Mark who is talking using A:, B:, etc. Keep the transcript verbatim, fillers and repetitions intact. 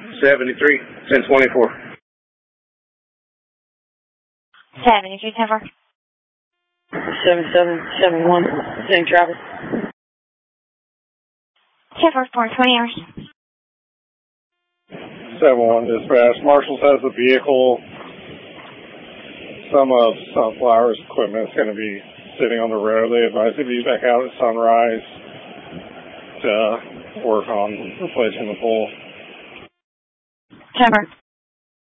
A: seventy-three, ten twenty-four.
B: seventy-three, ten four.
C: seven seven seven one, Saint Travis.
B: ten four, four, twenty hours.
D: seven one dispatch. Marshals has the vehicle. Some of Sunflower's equipment is going to be sitting on the road. They advise you to be back out at sunrise to work on replacing the pole.
B: ten four.